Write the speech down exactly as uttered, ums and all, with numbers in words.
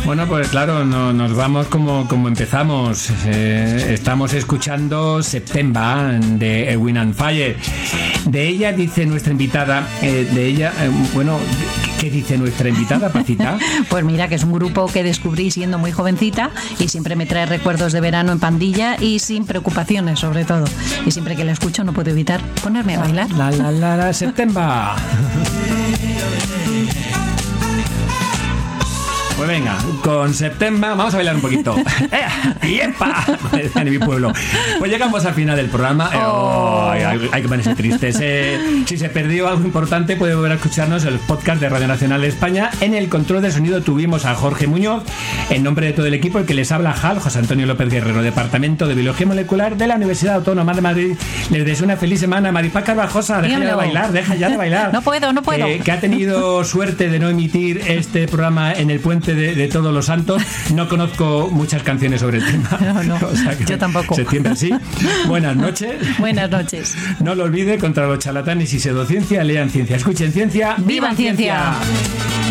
Bueno, pues claro, no, nos vamos como, como empezamos. Eh, estamos escuchando September de Earth, Wind and Fire. De ella dice nuestra invitada, eh, de ella, eh, bueno, ¿qué dice nuestra invitada, Pacita? Pues mira, que es un grupo que descubrí siendo muy jovencita y siempre me trae recuerdos de verano en pandilla y sin preocupaciones, sobre todo. Y siempre que la escucho no puedo evitar ponerme a bailar. La, la, la, la, September. Pues venga, con September vamos a bailar un poquito. ¡Eh! ¡Yepa! En mi pueblo. Pues llegamos al final del programa. Oh. Ay, hay, hay que ponerse tristes. Eh, si se perdió algo importante, puede volver a escucharnos en el podcast de Radio Nacional de España. En el control de sonido tuvimos a Jorge Muñoz. En nombre de todo el equipo, el que les habla, Jal, José Antonio López Guerrero, Departamento de Biología Molecular de la Universidad Autónoma de Madrid. Les deseo una feliz semana. Maripaz Carvajosa, deja ya de bailar, deja ya de bailar. No puedo, no puedo. Eh, que ha tenido suerte de no emitir este programa en el puente De, de Todos los Santos. No conozco muchas canciones sobre el tema. No, no, o sea yo tampoco. Septiembre sí. Buenas noches. Buenas noches. No lo olvide, contra los charlatanes y pseudociencia, lean ciencia, escuchen ciencia, ¡vivan ciencia! ciencia.